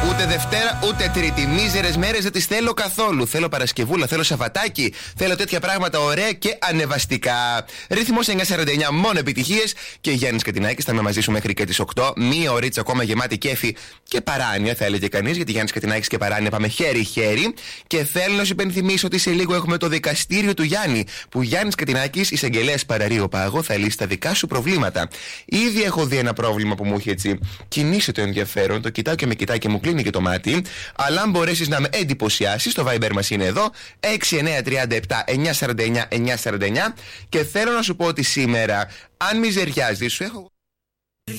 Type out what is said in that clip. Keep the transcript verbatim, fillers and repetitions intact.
Ούτε Δευτέρα ούτε Τρίτη. Μίζερες μέρες δεν τις θέλω καθόλου. Θέλω Παρασκευούλα, θέλω Σαββατάκι. Θέλω τέτοια πράγματα ωραία και ανεβαστικά. Ρυθμός εννιά σαράντα εννιά, μόνο επιτυχίες. Και Γιάννης Κατινάκης θα είμαι μαζί σου μέχρι και τις οκτώ. Μία ωρίτσα ακόμα γεμάτη κέφι και παράνοια, θα έλεγε κανείς. Γιατί Γιάννης Κατινάκης και παράνοια πάμε χέρι-χέρι. Και θέλω να σου υπενθυμίσω ότι σε λίγο έχουμε το δικαστήριο του Γιάννη. Που Γιάννης Κατινάκης, εισαγγελέας Παραρείο Πάγο, θα λύσει τα δικά σου προβλήματα. Ήδη έχω δει ένα πρόβλημα που μου έχει έτσι κινήσει το ενδιαφέρον. Το κοιτάω και με κοιτάει και μου κλείνει και το μάτι. Αλλά αν μπορέσεις να με εντυπωσιάσεις, το Viber μας είναι εδώ, έξι εννιά τρία επτά εννιά σαράντα εννιά εννιά σαράντα εννιά. Και θέλω να σου πω ότι σήμερα, αν μιζεριάζεις, σου έχω.